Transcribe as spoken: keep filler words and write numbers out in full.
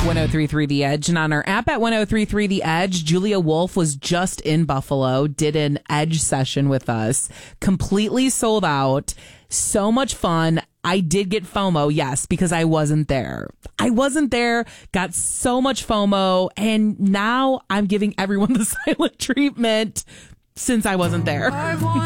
ten thirty-three The Edge, and on our app at ten thirty-three The Edge, Julia Wolf was just in Buffalo, did an Edge session with us, completely sold out, so much fun. I did get FOMO, yes, because I wasn't there. I wasn't there, got so much FOMO, and now I'm giving everyone the silent treatment since I wasn't there.